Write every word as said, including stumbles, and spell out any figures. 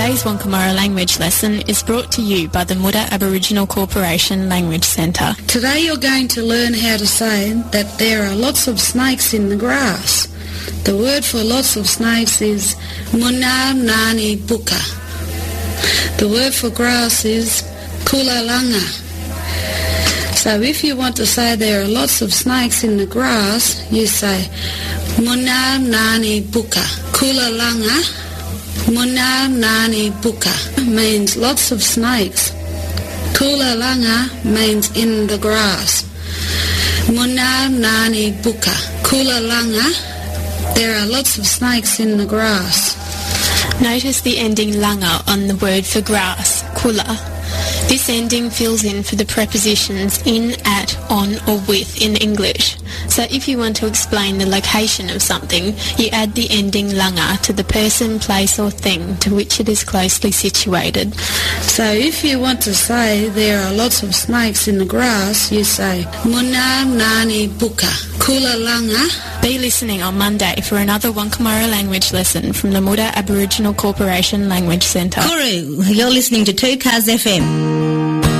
Today's Wankamara language lesson is brought to you by the Muda Aboriginal Corporation Language Centre. Today you're going to learn how to say that there are lots of snakes in the grass. The word for lots of snakes is Muna Nani Buka. The word for grass is Kulalanga. So if you want to say there are lots of snakes in the grass, you say Muna Nani Buka. Kulalanga. Muna Nani Buka means lots of snakes. Kulalanga means in the grass. Muna Nani Buka. Kulalanga, there are lots of snakes in the grass. Notice the ending langa on the word for grass, kula. This ending fills in for the prepositions in, at, on or with in English. So if you want to explain the location of something, you add the ending langa to the person, place or thing to which it is closely situated. So if you want to say there are lots of snakes in the grass, you say Muna Nani Buka. Kulalanga. Be listening on Monday for another Wankamara language lesson from the Muda Aboriginal Corporation Language Centre. Kuru, you're listening to two Cars F M.